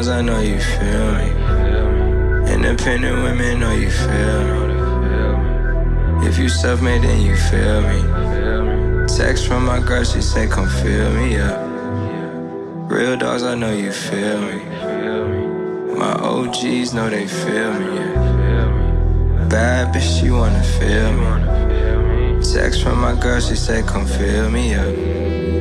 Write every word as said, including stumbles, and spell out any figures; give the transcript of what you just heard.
ones, I know you feel me. Independent women, know you feel me. If you self-made, then you feel me. Text from my girl, she say, come fill me up. Real dogs, I know you feel me. My O Gs know they feel me, yeah. Bad bitch, she wanna feel me. Text from my girl, she say, come fill me up.